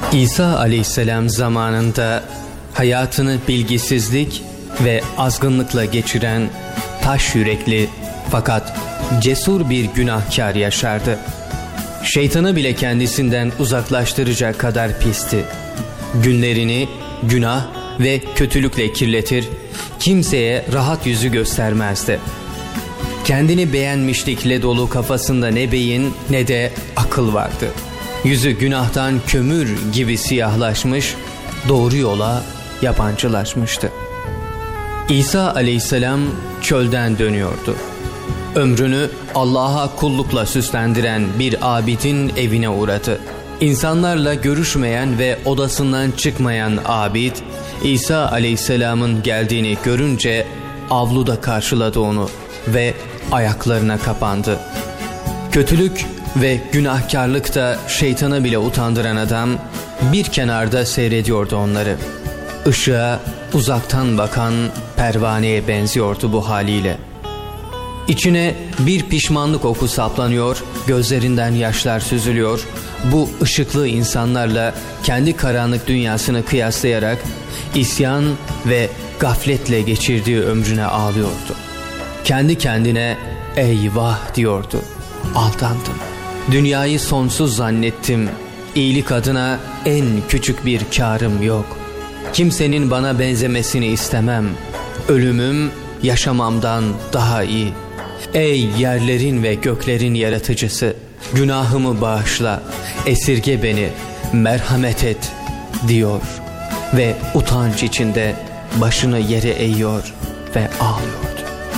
İsa aleyhisselam zamanında hayatını bilgisizlik ve azgınlıkla geçiren taş yürekli fakat cesur bir günahkar yaşardı. Şeytanı bile kendisinden uzaklaştıracak kadar pisti. Günlerini günah ve kötülükle kirletir, kimseye rahat yüzü göstermezdi. Kendini beğenmişlikle dolu kafasında ne beyin ne de akıl vardı. Yüzü günahtan kömür gibi siyahlaşmış, doğru yola yabancılaşmıştı. İsa aleyhisselam çölden dönüyordu. Ömrünü Allah'a kullukla süslendiren bir abidin evine uğradı. İnsanlarla görüşmeyen ve odasından çıkmayan abid, İsa aleyhisselamın geldiğini görünce avluda karşıladı onu ve ayaklarına kapandı. Kötülük ve günahkarlıkta şeytanı bile utandıran adam bir kenarda seyrediyordu onları. Işığa uzaktan bakan pervaneye benziyordu bu haliyle. İçine bir pişmanlık oku saplanıyor, gözlerinden yaşlar süzülüyor. Bu ışıklı insanlarla kendi karanlık dünyasını kıyaslayarak isyan ve gafletle geçirdiği ömrüne ağlıyordu. Kendi kendine eyvah diyordu. Aldandım. Dünyayı sonsuz zannettim. İyilik adına en küçük bir kârım yok. Kimsenin bana benzemesini istemem. Ölümüm yaşamamdan daha iyi. Ey yerlerin ve göklerin yaratıcısı, günahımı bağışla, esirge beni, merhamet et diyor ve utanç içinde başını yere eğiyor ve ağlıyordu.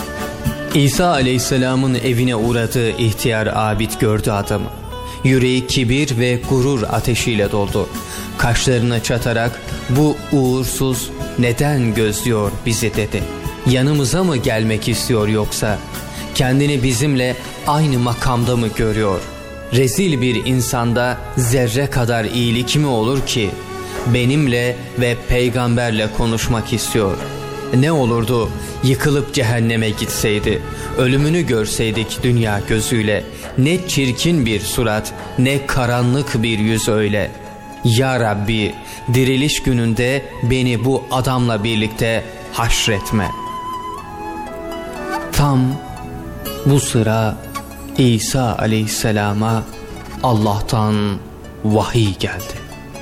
İsa aleyhisselamın evine uğradığı ihtiyar abid gördü adamı. Yüreği kibir ve gurur ateşiyle doldu. Kaşlarını çatarak bu uğursuz neden gözlüyor bizi dedi. Yanımıza mı gelmek istiyor yoksa? Kendini bizimle aynı makamda mı görüyor? Rezil bir insanda zerre kadar iyilik mi olur ki? Benimle ve peygamberle konuşmak istiyor. Ne olurdu yıkılıp cehenneme gitseydi, ölümünü görseydik dünya gözüyle. Ne çirkin bir surat, ne karanlık bir yüz öyle. Ya Rabbi, diriliş gününde beni bu adamla birlikte haşretme. Tam bu sıra İsa aleyhisselama Allah'tan vahiy geldi.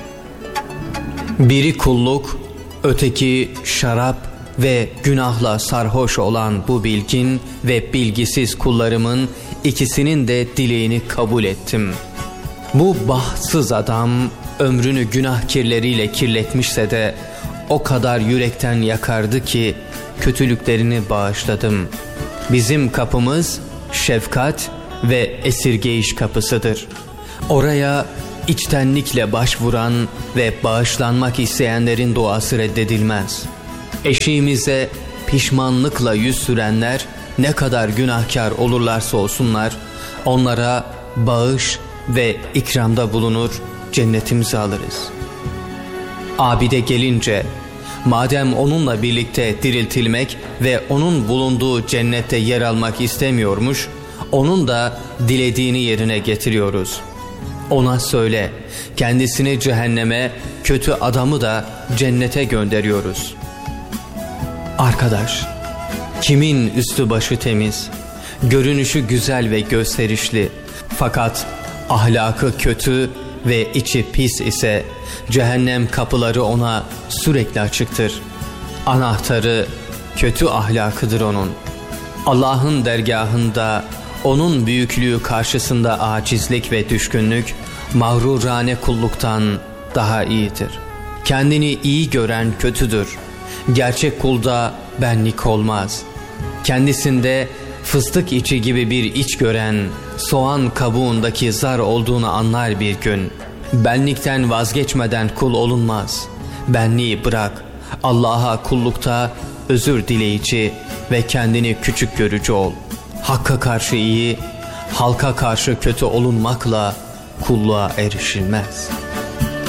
Biri kulluk, öteki şarap ve günahla sarhoş olan bu bilgin ve bilgisiz kullarımın ikisinin de dileğini kabul ettim. Bu bahtsız adam ömrünü günah kirleriyle kirletmişse de o kadar yürekten yakardı ki kötülüklerini bağışladım. Bizim kapımız şefkat ve esirgeyiş kapısıdır. Oraya içtenlikle başvuran ve bağışlanmak isteyenlerin duası reddedilmez. Eşiğimize pişmanlıkla yüz sürenler ne kadar günahkar olurlarsa olsunlar, onlara bağış ve ikramda bulunur, cennetimizi alırız. Abide gelince, madem onunla birlikte diriltilmek ve onun bulunduğu cennette yer almak istemiyormuş, onun da dilediğini yerine getiriyoruz. Ona söyle, kendisini cehenneme, kötü adamı da cennete gönderiyoruz. Arkadaş, kimin üstü başı temiz, görünüşü güzel ve gösterişli, fakat ahlakı kötü ve içi pis ise cehennem kapıları ona sürekli açıktır. Anahtarı kötü ahlakıdır onun. Allah'ın dergahında onun büyüklüğü karşısında acizlik ve düşkünlük mağrurane kulluktan daha iyidir. Kendini iyi gören kötüdür. Gerçek kulda benlik olmaz. Kendisinde fıstık içi gibi bir iç gören soğan kabuğundaki zar olduğunu anlar bir gün. Benlikten vazgeçmeden kul olunmaz. Benliği bırak. Allah'a kullukta özür dileyici ve kendini küçük görücü ol. Hakka karşı iyi, halka karşı kötü olunmakla kulluğa erişilmez.